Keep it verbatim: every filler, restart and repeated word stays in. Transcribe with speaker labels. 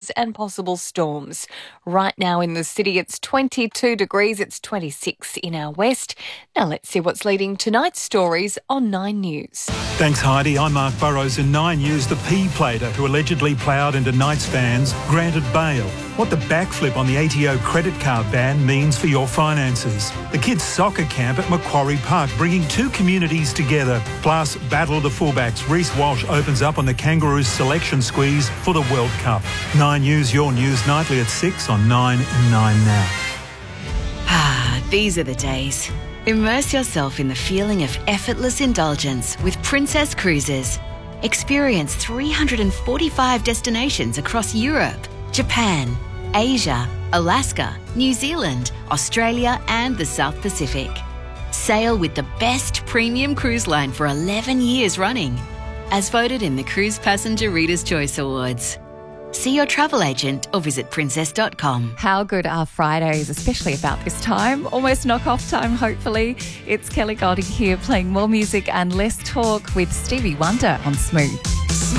Speaker 1: showers and possible storms. Right now in the city, it's twenty-two degrees. It's twenty-six in our west. Now let's see what's leading tonight's stories on Nine News.
Speaker 2: Thanks, Heidi. I'm Mark Burrows. In Nine News, the P-plater who allegedly ploughed into Knights fans granted bail. What the backflip on the A T O credit card ban means for your finances. The kids' soccer camp at Macquarie Park bringing two communities together. Plus, Battle of the Fullbacks. Reece Walsh opens up on the Kangaroos selection squeeze for the World Cup. Nine News, your news nightly at six on Nine and Nine Now.
Speaker 3: Ah, these are the days. Immerse yourself in the feeling of effortless indulgence with Princess Cruises. Experience three hundred forty-five destinations across Europe, Japan, Asia, Alaska, New Zealand, Australia and the South Pacific. Sail with the best premium cruise line for eleven years running, as voted in the Cruise Passenger Reader's Choice Awards. See your travel agent or visit princess dot com.
Speaker 4: How good are Fridays, especially about this time? Almost knock-off time, hopefully. It's Kelly Golding here playing more music and less talk with Stevie Wonder on Smooth.